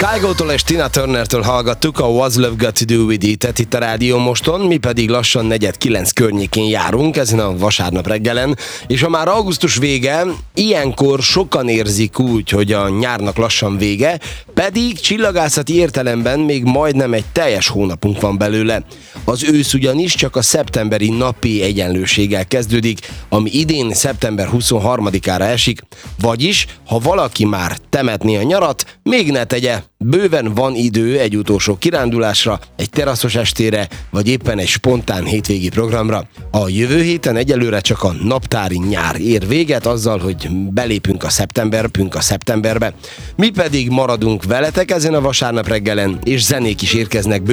Kygo-tól és Tina Turner-től hallgattuk a What's Love Got to Do With It-et itt a Rádió Moston, mi pedig lassan 4:09 környékén járunk ezen a vasárnap reggelen, és ha már augusztus vége, ilyenkor sokan érzik úgy, hogy a nyárnak lassan vége, pedig csillagászati értelemben még majdnem egy teljes hónapunk van belőle. Az ősz ugyanis csak a szeptemberi napi egyenlőséggel kezdődik, ami idén szeptember 23-ára esik, vagyis ha valaki már temetné a nyarat, még ne tegye. Bőven van idő egy utolsó kirándulásra, egy teraszos estére, vagy éppen egy spontán hétvégi programra. A jövő héten egyelőre csak a naptári nyár ér véget azzal, hogy belépünk a szeptemberbe. Mi pedig maradunk veletek ezen a vasárnap reggelen, és zenék is érkeznek